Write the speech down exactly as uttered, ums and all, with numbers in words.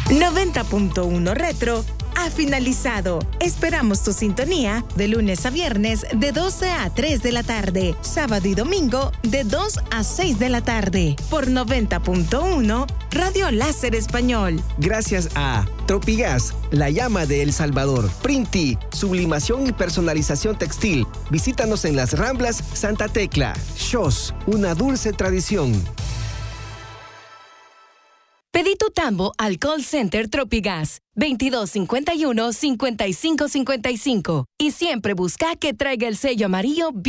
noventa punto uno Retro ha finalizado. Esperamos tu sintonía de lunes a viernes de doce a tres de la tarde, sábado y domingo de dos a seis de la tarde, por noventa punto uno Radio Láser Español. Gracias a Tropigas, la llama de El Salvador. Printi, sublimación y personalización textil. Visítanos en las Ramblas Santa Tecla. Shos, una dulce tradición. Pedí tu tambo al call center Tropigas veintidós cincuenta y uno, cincuenta y cinco cincuenta y cinco y siempre busca que traiga el sello amarillo